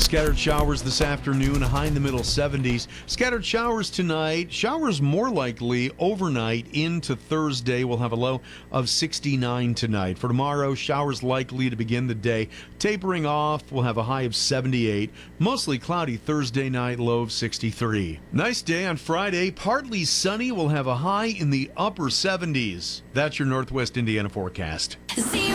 Scattered showers this afternoon, a high in the middle 70s. Scattered showers tonight. Showers more likely overnight into Thursday. We'll have a low of 69 tonight. For tomorrow, showers likely to begin the day. Tapering off, we'll have a high of 78. Mostly cloudy Thursday night, low of 63. Nice day on Friday. Partly sunny. We'll have a high in the upper 70s. That's your Northwest Indiana forecast. See